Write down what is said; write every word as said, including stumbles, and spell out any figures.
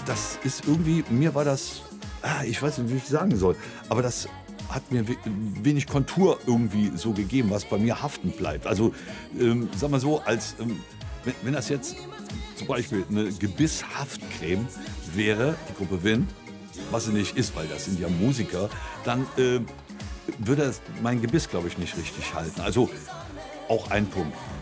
das ist irgendwie, mir war das, ah, ich weiß nicht, wie ich sagen soll, aber das hat mir we wenig Kontur irgendwie so gegeben, was bei mir haften bleibt. Also, ähm, sage mal so, als, ähm, wenn wenn das jetzt zum Beispiel 'ne Gebisshaftcreme wäre, die Gruppe Wind, was sie nicht ist, weil das sind ja Musiker, dann, ähm, würde das mein Gebiss, glaube ich, nicht richtig halten. Also, auch ein Punkt.